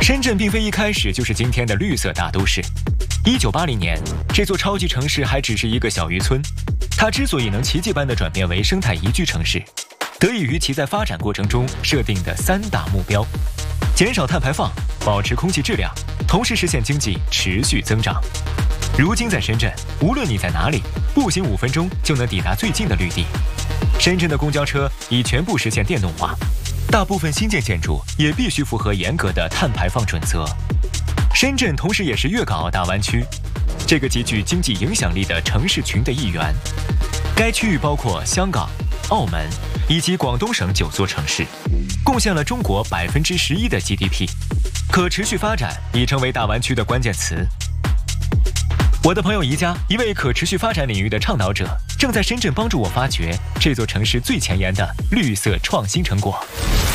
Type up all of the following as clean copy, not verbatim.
深圳并非一开始就是今天的绿色大都市。1980年，这座超级城市还只是一个小渔村。它之所以能奇迹般地转变为生态宜居城市，得益于其在发展过程中设定的3大目标：减少碳排放、保持空气质量，同时实现经济持续增长。如今在深圳，无论你在哪里，步行5分钟就能抵达最近的绿地。深圳的公交车已全部实现电动化，大部分新建建筑也必须符合严格的碳排放准则。深圳同时也是粤港澳大湾区这个极具经济影响力的城市群的一员。该区域包括香港、澳门以及广东省9座城市，贡献了中国11%的 GDP。可持续发展已成为大湾区的关键词。我的朋友宜家，一位可持续发展领域的倡导者，正在深圳帮助我发掘这座城市最前沿的绿色创新成果。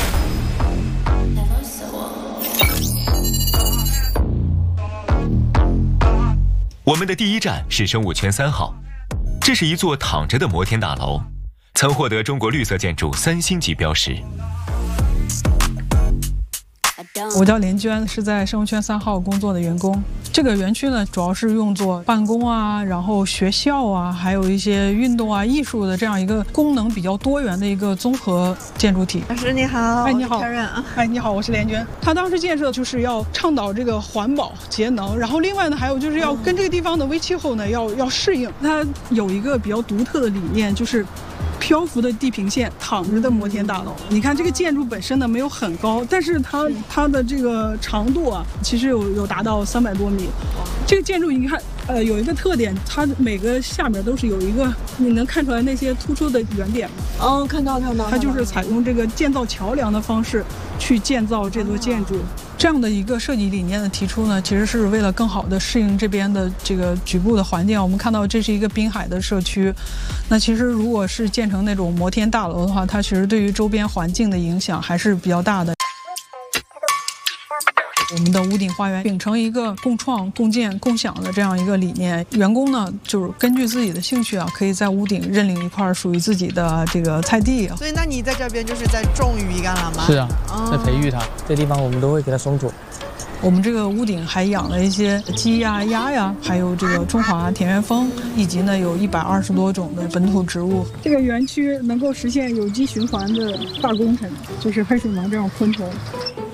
我们的第一站是生物圈3号，这是一座躺着的摩天大楼，曾获得中国绿色建筑3星级标识。 我叫连娟，是在生物圈3号工作的员工。这个园区呢，主要是用作办公啊，然后学校啊，还有一些运动啊、艺术的这样一个功能比较多元的一个综合建筑体。 老师你好， 哎你好， 哎你好，我是连娟。他当时建设就是要倡导这个环保节能，然后另外呢，还有就是要跟这个地方的微气候呢要适应。它有一个比较独特的理念，就是漂浮的地平线，躺着的摩天大楼。你看这个建筑本身呢没有很高，但是它的这个长度啊，其实有达到300多米。这个建筑你看，有一个特点，它每个下面都是有一个，你能看出来那些突出的圆点吗？ 哦，看到。 它就是采用这个建造桥梁的方式去建造这座建筑。这样的一个设计理念的提出呢，其实是为了更好的适应这边的这个局部的环境。我们看到这是一个滨海的社区，那其实如果是建成那种摩天大楼的话，它其实对于周边环境的影响还是比较大的。我们的屋顶花园秉承一个共创、共建、共享的这样一个理念，员工呢就是根据自己的兴趣啊，可以在屋顶认领一块属于自己的这个菜地。 所以那你在这边就是在种鱼竿了吗？ 是啊，在培育它。这地方我们都会给它松土。 我们这个屋顶还养了一些鸡呀、鸭呀，还有这个中华田园蜂，以及呢有120多种的本土植物。这个园区能够实现有机循环的大工程，就是黑水蟒这种昆虫。